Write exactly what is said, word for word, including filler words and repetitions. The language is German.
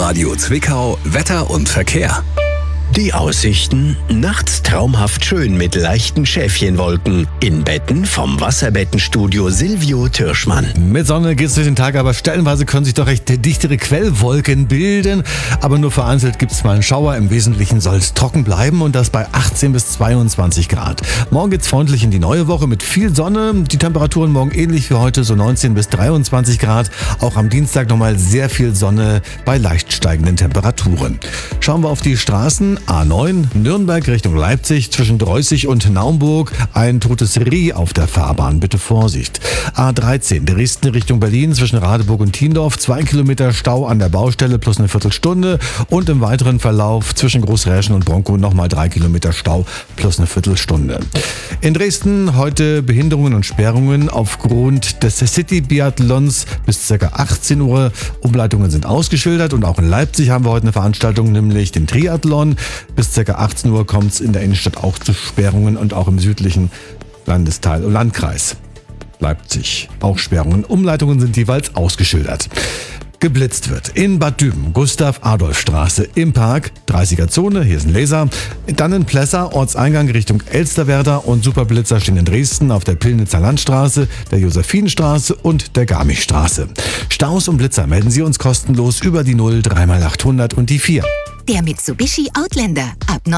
Radio Zwickau Wetter und Verkehr. Die Aussichten: nachts traumhaft schön mit leichten Schäfchenwolken. In Betten vom Wasserbettenstudio Silvio Türschmann. Mit Sonne geht's durch den Tag, aber stellenweise können sich doch recht dichtere Quellwolken bilden. Aber nur vereinzelt gibt's mal einen Schauer. Im Wesentlichen soll es trocken bleiben und das bei achtzehn bis zweiundzwanzig Grad. Morgen geht's freundlich in die neue Woche mit viel Sonne. Die Temperaturen morgen ähnlich wie heute, so neunzehn bis dreiundzwanzig Grad. Auch am Dienstag nochmal sehr viel Sonne bei leicht steigenden Temperaturen. Schauen wir auf die Straßen. A neun, Nürnberg Richtung Leipzig, zwischen Dreußig und Naumburg. Ein totes Reh auf der Fahrbahn, bitte Vorsicht. A dreizehn, Dresden Richtung Berlin, zwischen Radeburg und Thiendorf. Zwei Kilometer Stau an der Baustelle plus eine Viertelstunde. Und im weiteren Verlauf zwischen Großräschen und Bronkow nochmal drei Kilometer Stau plus eine Viertelstunde. In Dresden heute Behinderungen und Sperrungen aufgrund des City-Biathlons bis ca. achtzehn Uhr. Umleitungen sind ausgeschildert und auch in Leipzig haben wir heute eine Veranstaltung, nämlich den Triathlon. Bis ca. achtzehn Uhr kommt es in der Innenstadt auch zu Sperrungen und auch im südlichen Landesteil und Landkreis Leipzig auch Sperrungen. Umleitungen sind jeweils ausgeschildert. Geblitzt wird in Bad Düben, Gustav-Adolf-Straße im Park, dreißiger Zone, hier ist ein Laser. Dann in Plessa, Ortseingang Richtung Elsterwerda und Superblitzer stehen in Dresden auf der Pillnitzer Landstraße, der Josephinenstraße und der Garmichstraße. Staus und Blitzer melden Sie uns kostenlos über die null drei mal achthundert und die vier. Der Mitsubishi Outlander ab